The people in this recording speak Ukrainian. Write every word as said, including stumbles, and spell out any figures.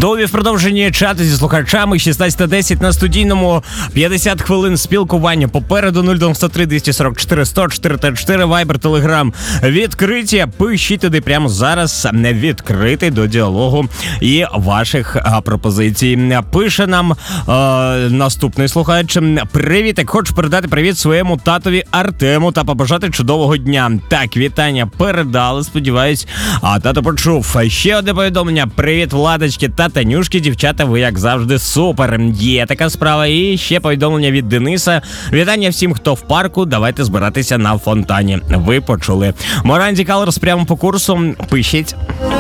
Довгі в продовженні чату зі слухачами. шістнадцята десять на студійному. п'ятдесят хвилин спілкування попереду. нуль дев'ять три двісті сорок чотири сто чотири чотири. Вайбер, Телеграм відкриті. Пишіть туди прямо зараз. Відкритий до діалогу і ваших а, пропозицій. Пише нам а, наступний слухач. Привіт, як хочу передати привіт своєму татові Артему та побажати чудового дня. Так, вітання передали, сподіваюсь. А тато почув. Ще одне повідомлення. Привіт, Владочки та Танюшки. Дівчата, ви як завжди супер. Є така справа. І ще повідомлення від Дениса. Вітання всім, хто в парку. Давайте збиратися на фонтані. Ви почули. Моранді Калорс прямо по курсу. Пишіть.